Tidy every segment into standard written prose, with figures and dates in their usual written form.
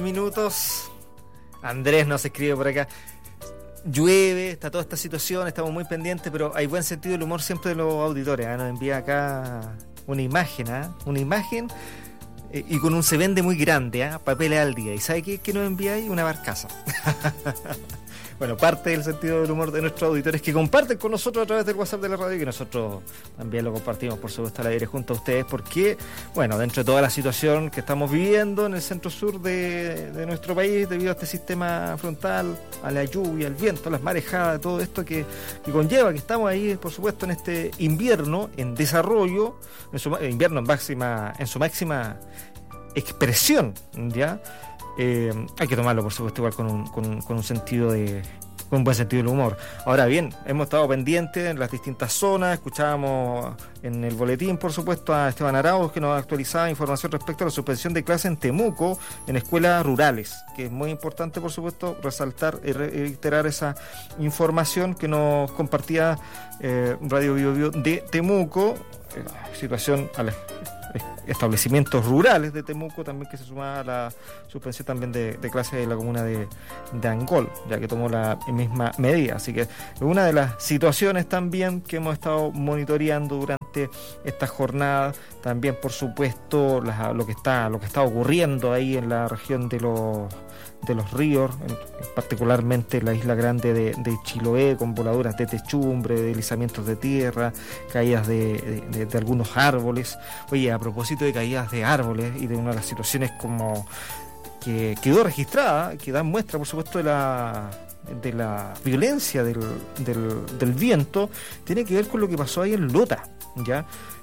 minutos. Andrés nos escribe por acá. Llueve, está toda esta situación, estamos muy pendientes, pero hay buen sentido del humor siempre de los auditores. Nos envía acá una imagen, y con un se vende muy grande, papeles al día. ¿Y sabe qué nos envía ahí? Una barcaza. Bueno, parte del sentido del humor de nuestros auditores que comparten con nosotros a través del WhatsApp de la radio, y que nosotros también lo compartimos, por supuesto, al aire junto a ustedes, porque, bueno, dentro de toda la situación que estamos viviendo en el centro-sur de nuestro país, debido a este sistema frontal, a la lluvia, al viento, a las marejadas, todo esto que conlleva, que estamos ahí, por supuesto, en este invierno en desarrollo, invierno en su máxima expresión, ¿ya? Hay que tomarlo, por supuesto, igual con un sentido con un buen sentido del humor. Ahora bien, hemos estado pendientes en las distintas zonas. Escuchábamos en el boletín, por supuesto, a Esteban Arauz, que nos actualizaba información respecto a la suspensión de clases en Temuco, en escuelas rurales, que es muy importante, por supuesto, resaltar y reiterar esa información que nos compartía Radio Bio Bio de Temuco, situación a la establecimientos rurales de Temuco también, que se sumaba a la suspensión también de clases de la comuna de Angol, ya que tomó la misma medida. Así que es una de las situaciones también que hemos estado monitoreando durante esta jornada. También, por supuesto, lo que está ocurriendo ahí en la región de los ríos, particularmente la isla grande de Chiloé, con voladuras de techumbre, deslizamientos de tierra, caídas de algunos árboles. Oye, a propósito de caídas de árboles y de una de las situaciones como que quedó registrada, que da muestra, por supuesto, de la violencia del viento, tiene que ver con lo que pasó ahí en Lota, ¿ya?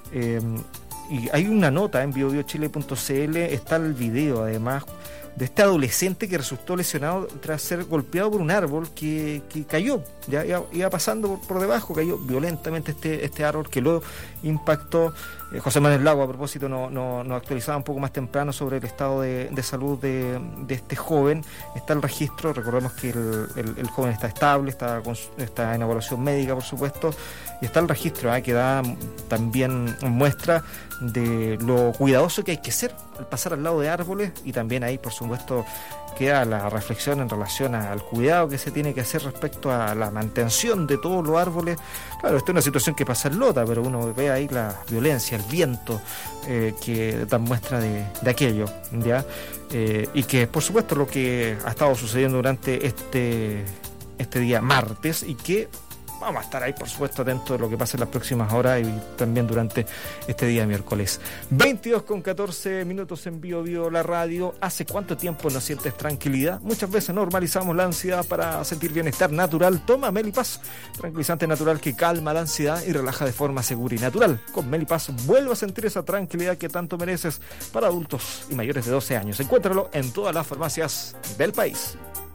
Y hay una nota en biobiochile.cl, está el video además de este adolescente que resultó lesionado tras ser golpeado por un árbol que cayó, ya iba pasando por debajo, cayó violentamente este árbol que lo impactó. José Manuel Lago, a propósito, nos actualizaba un poco más temprano sobre el estado de salud de este joven. Está el registro, recordemos que el joven está estable, está en evaluación médica, por supuesto, y está el registro que da también muestra de lo cuidadoso que hay que ser al pasar al lado de árboles, y también ahí, por supuesto, queda la reflexión en relación al cuidado que se tiene que hacer respecto a la mantención de todos los árboles. Claro, esta es una situación que pasa en Lota, pero uno ve ahí la violencia, el viento que dan muestra de aquello, ¿ya? Y que, por supuesto, lo que ha estado sucediendo durante este día martes, y que vamos a estar ahí, por supuesto, atentos de lo que pase en las próximas horas y también durante este día miércoles. 22:14 en Bio Bio, la radio. ¿Hace cuánto tiempo no sientes tranquilidad? Muchas veces normalizamos la ansiedad para sentir bienestar natural. Toma Melipaz, tranquilizante natural que calma la ansiedad y relaja de forma segura y natural. Con Melipaz vuelve a sentir esa tranquilidad que tanto mereces, para adultos y mayores de 12 años. Encuéntralo en todas las farmacias del país.